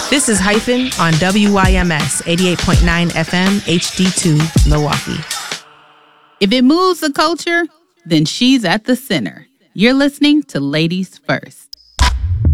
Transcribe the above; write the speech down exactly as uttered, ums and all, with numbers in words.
This is Hyphen on W Y M S eighty-eight point nine F M H D two Milwaukee. If it moves the culture, then she's at the center. You're listening to Ladies First.